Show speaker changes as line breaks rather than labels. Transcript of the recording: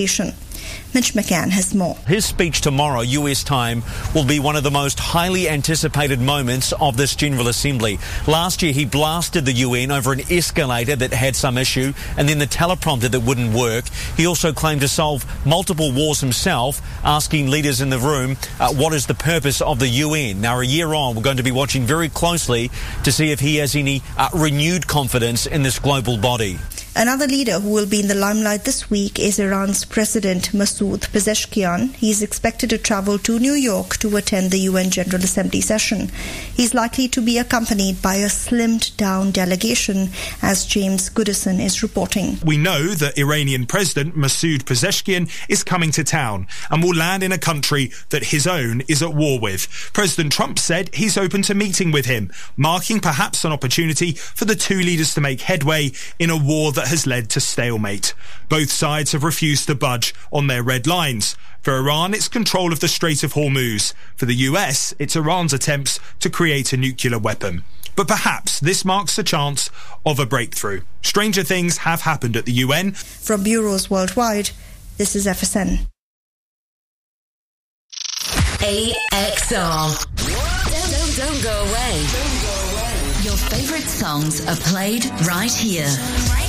Mitch McCann has more.
His speech tomorrow, US time, will be one of the most highly anticipated moments of this General Assembly. Last year, he blasted the UN over an escalator that had some issue and then the teleprompter that wouldn't work. He also claimed to solve multiple wars himself, asking leaders in the room what is the purpose of the UN. Now, a year on, we're going to be watching very closely to see if he has any renewed confidence in this global body.
Another leader who will be in the limelight this week is Iran's President Masoud Pezeshkian. He is expected to travel to New York to attend the UN General Assembly session. He's likely to be accompanied by a slimmed-down delegation, as James Goodison is reporting.
We know that Iranian President Masoud Pezeshkian is coming to town and will land in a country that his own is at war with. President Trump said he's open to meeting with him, marking perhaps an opportunity for the two leaders to make headway in a war that has led to stalemate. Both sides have refused to budge on their red lines. For Iran, it's control of the Strait of Hormuz. For the US, it's Iran's attempts to create a nuclear weapon. But perhaps this marks the chance of a breakthrough. Stranger things have happened at the UN.
From bureaus worldwide, this is FSN.
AXR. Don't go away. Your favourite songs are played right here.